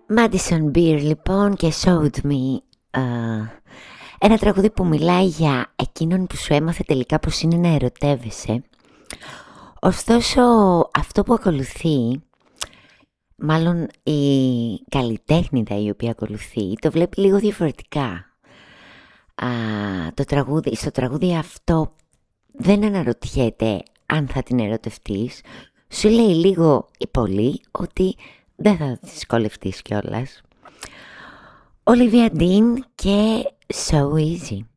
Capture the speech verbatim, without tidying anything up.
Madison Beer λοιπόν και Showed Me. ε, Ένα τραγούδι που μιλάει για εκείνον που σου έμαθε τελικά πως είναι να ερωτεύεσαι. Ωστόσο αυτό που ακολουθεί, μάλλον η καλλιτέχνηδα η οποία ακολουθεί, το βλέπει λίγο διαφορετικά. Α, το τραγούδι, στο τραγούδι αυτό δεν αναρωτιέται αν θα την ερωτευτείς. Σου λέει λίγο ή πολύ ότι δεν θα δυσκολευτείς κιόλας. Olivia Dean και So Easy.